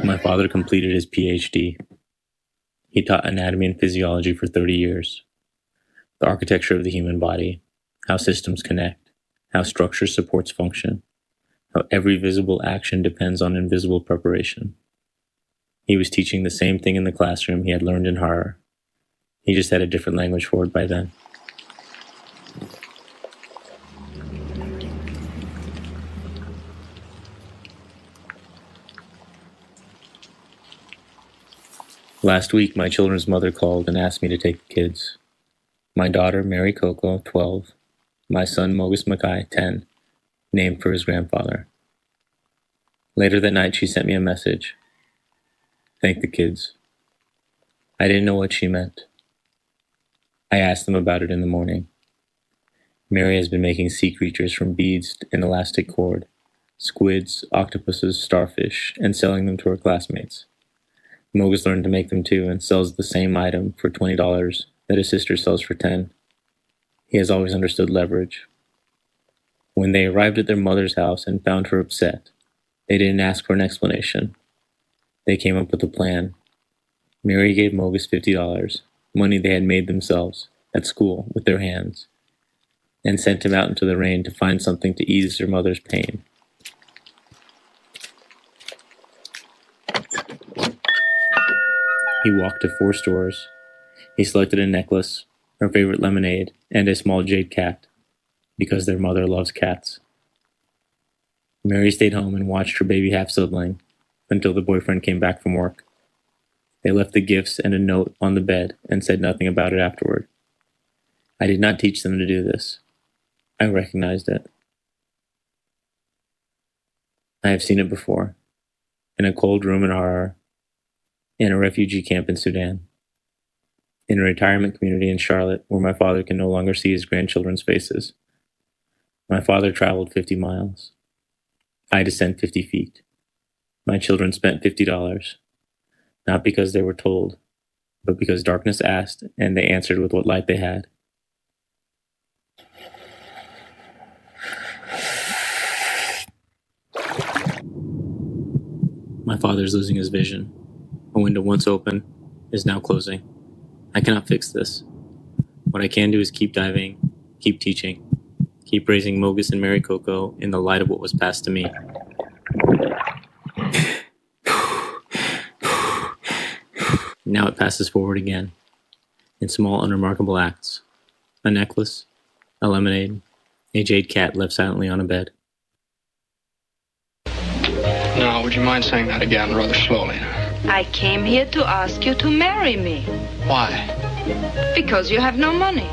My father completed his PhD. He taught anatomy and physiology for 30 years. The architecture of the human body, how systems connect, how structure supports function, how every visible action depends on invisible preparation. He was teaching the same thing in the classroom he had learned in horror. He just had a different language for it by then. Last week, my children's mother called and asked me to take the kids. My daughter, Mary Coco, 12. My son, Mogus Mackay, 10, named for his grandfather. Later that night, she sent me a message. Thank the kids. I didn't know what she meant. I asked them about it in the morning. Mary has been making sea creatures from beads and elastic cord, squids, octopuses, starfish, and selling them to her classmates. Mogus learned to make them too and sells the same item for $20 that his sister sells for $10. He has always understood leverage. When they arrived at their mother's house and found her upset, they didn't ask for an explanation. They came up with a plan. Mary gave Mogus $50, money they had made themselves, at school, with their hands, and sent him out into the rain to find something to ease their mother's pain. He walked to 4 stores. He selected a necklace, her favorite lemonade, and a small jade cat, because their mother loves cats. Mary stayed home and watched her baby half-sibling until the boyfriend came back from work. They left the gifts and a note on the bed and said nothing about it afterward. I did not teach them to do this. I recognized it. I have seen it before, in a cold room in Harar, in a refugee camp in Sudan, in a retirement community in Charlotte where my father can no longer see his grandchildren's faces. My father traveled 50 miles. I descend 50 feet. My children spent $50, not because they were told, but because darkness asked and they answered with what light they had. My father is losing his vision. A window once open is now closing. I cannot fix this. What I can do is keep diving, keep teaching, keep raising Mogus and Mary Coco in the light of what was passed to me. Now it passes forward again, in small, unremarkable acts. A necklace, a lemonade, a jade cat left silently on a bed. Now, would you mind saying that again, rather slowly? I came here to ask you to marry me. Why? Because you have no money.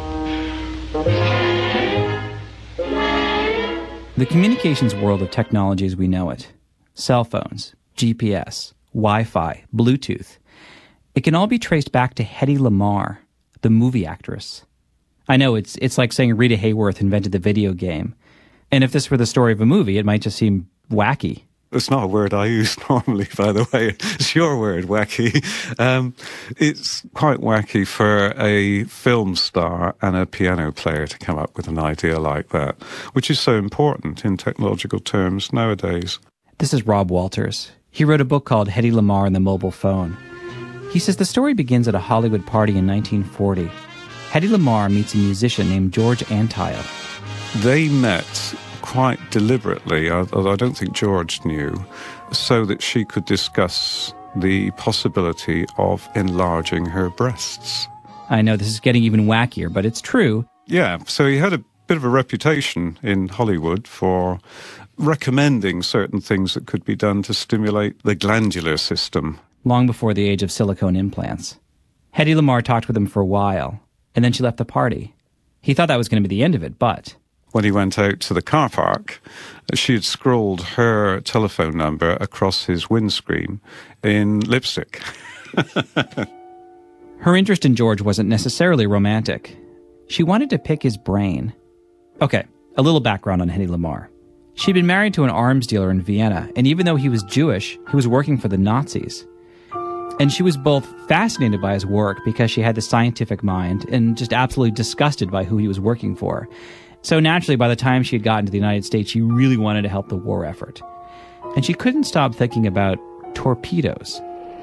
The communications world of technology as we know it, cell phones, GPS, Wi-Fi, Bluetooth, it can all be traced back to Hedy Lamarr, the movie actress. I know it's like saying Rita Hayworth invented the video game. And if this were the story of a movie, it might just seem wacky. It's not a word I use normally, by the way. It's your word, wacky. It's quite wacky for a film star and a piano player to come up with an idea like that, which is so important in technological terms nowadays. This is Rob Walters. He wrote a book called Hedy Lamarr and the Mobile Phone. He says the story begins at a Hollywood party in 1940. Hedy Lamarr meets a musician named George Antheil. They met quite deliberately, although I don't think George knew, so that she could discuss the possibility of enlarging her breasts. I know this is getting even wackier, but it's true. Yeah, so he had a bit of a reputation in Hollywood for recommending certain things that could be done to stimulate the glandular system. Long before the age of silicone implants. Hedy Lamarr talked with him for a while, and then she left the party. He thought that was going to be the end of it, but when he went out to the car park, she had scrawled her telephone number across his windscreen in lipstick. Her interest in George wasn't necessarily romantic. She wanted to pick his brain. Okay, a little background on Hedy Lamarr. She'd been married to an arms dealer in Vienna, and even though he was Jewish, he was working for the Nazis. And she was both fascinated by his work because she had the scientific mind and just absolutely disgusted by who he was working for. So naturally, by the time she had gotten to the United States, she really wanted to help the war effort. And she couldn't stop thinking about torpedoes.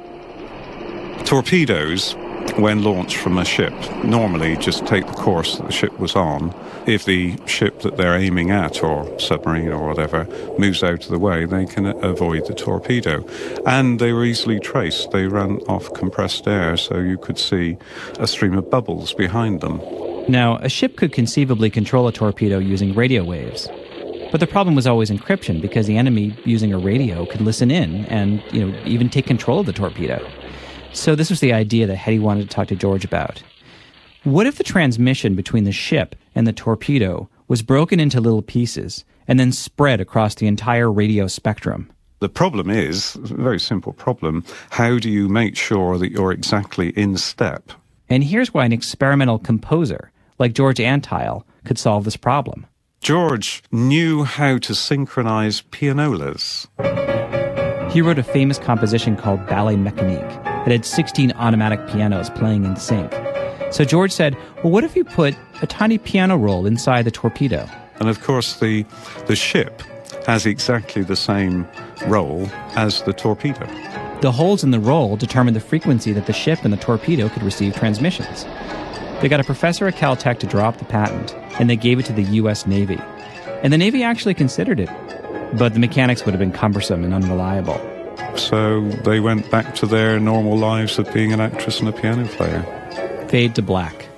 Torpedoes, when launched from a ship, normally just take the course that the ship was on. If the ship that they're aiming at, or submarine or whatever, moves out of the way, they can avoid the torpedo. And they were easily traced. They ran off compressed air, so you could see a stream of bubbles behind them. Now, a ship could conceivably control a torpedo using radio waves. But the problem was always encryption, because the enemy, using a radio, could listen in and, even take control of the torpedo. So this was the idea that Hetty wanted to talk to George about. What if the transmission between the ship and the torpedo was broken into little pieces and then spread across the entire radio spectrum? The problem is, a very simple problem, how do you make sure that you're exactly in step? And here's why an experimental composer like George Antheil could solve this problem. George knew how to synchronize pianolas. He wrote a famous composition called Ballet Mécanique that had 16 automatic pianos playing in sync. So George said, well, what if you put a tiny piano roll inside the torpedo? And of course, the ship has exactly the same roll as the torpedo. The holes in the roll determined the frequency that the ship and the torpedo could receive transmissions. They got a professor at Caltech to draw up the patent, and they gave it to the U.S. Navy. And the Navy actually considered it, but the mechanics would have been cumbersome and unreliable. So they went back to their normal lives of being an actress and a piano player. Fade to black.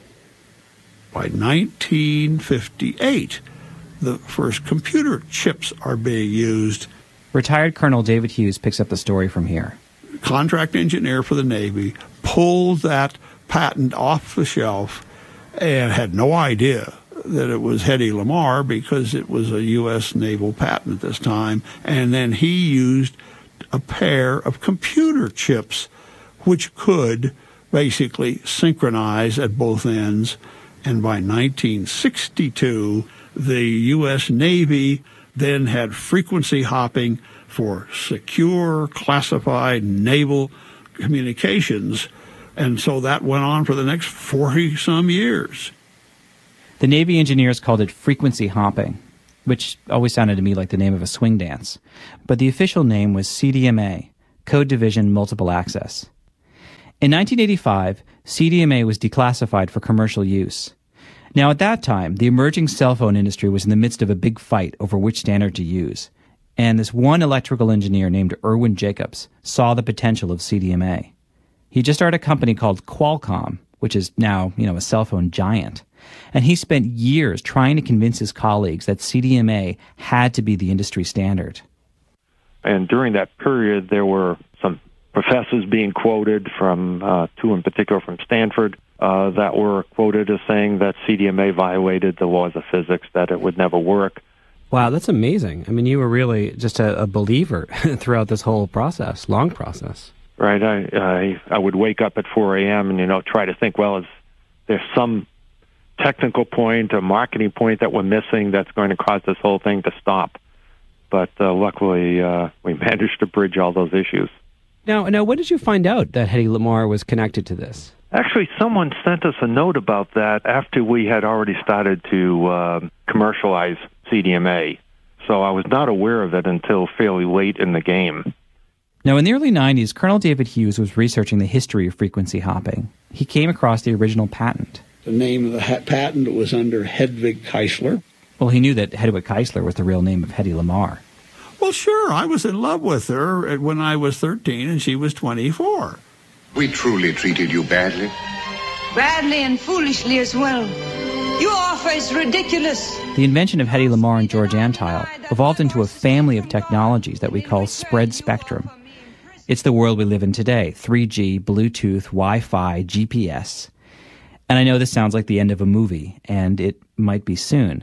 By 1958, the first computer chips are being used. Retired Colonel David Hughes picks up the story from here. Contract engineer for the Navy pulled that patent off the shelf and had no idea that it was Hetty Lamar because it was a U.S. naval patent at this time. And then he used a pair of computer chips which could basically synchronize at both ends. And by 1962, the U.S. Navy then had frequency hopping for secure, classified naval communications. And so that went on for the next 40-some years. The Navy engineers called it frequency hopping, which always sounded to me like the name of a swing dance. But the official name was CDMA, Code Division Multiple Access. In 1985, CDMA was declassified for commercial use. Now, at that time, the emerging cell phone industry was in the midst of a big fight over which standard to use. And this one electrical engineer named Irwin Jacobs saw the potential of CDMA. He just started a company called Qualcomm, which is now, a cell phone giant. And he spent years trying to convince his colleagues that CDMA had to be the industry standard. And during that period, there were some professors being quoted from, two in particular from Stanford, that were quoted as saying that CDMA violated the laws of physics, that it would never work. Wow, that's amazing. I mean, you were really just a believer throughout this whole process, long process. Right. I would wake up at 4 a.m. and, try to think, well, is there some technical point, a marketing point that we're missing that's going to cause this whole thing to stop? But luckily, we managed to bridge all those issues. Now, when did you find out that Hetty Lamar was connected to this? Actually, someone sent us a note about that after we had already started to commercialize CDMA. So I was not aware of it until fairly late in the game. Now, in the early 90s, Colonel David Hughes was researching the history of frequency hopping. He came across the original patent. The name of the patent was under Hedwig Keisler. Well, he knew that Hedwig Keisler was the real name of Hetty Lamar. Well, sure, I was in love with her when I was 13 and she was 24. We truly treated you badly. Badly and foolishly as well. Your offer is ridiculous. The invention of Hetty Lamar and George Antheil evolved into a family of technologies that we call spread spectrum. It's the world we live in today: 3G, Bluetooth, Wi-Fi, GPS. And I know this sounds like the end of a movie, and it might be soon.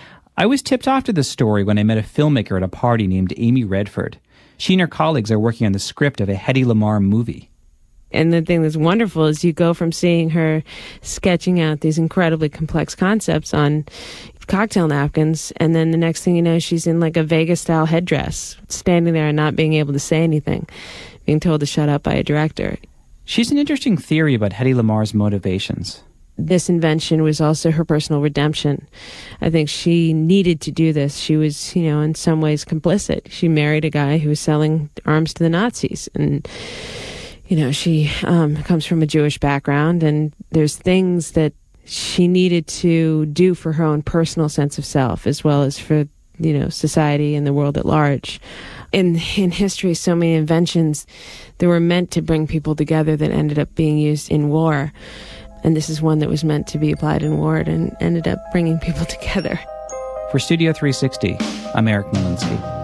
I was tipped off to this story when I met a filmmaker at a party named Amy Redford. She and her colleagues are working on the script of a Hetty Lamar movie. And the thing that's wonderful is you go from seeing her sketching out these incredibly complex concepts on cocktail napkins, and then the next thing you know, she's in like a Vegas-style headdress, standing there and not being able to say anything, being told to shut up by a director. She's an interesting theory about Hetty Lamar's motivations. this invention was also her personal redemption. I think she needed to do this. She was, in some ways complicit. She married a guy who was selling arms to the Nazis. And, she comes from a Jewish background, and there's things that she needed to do for her own personal sense of self, as well as for, society and the world at large. In history, so many inventions that were meant to bring people together that ended up being used in war. And this is one that was meant to be applied in war and ended up bringing people together. For Studio 360, I'm Eric Molinsky.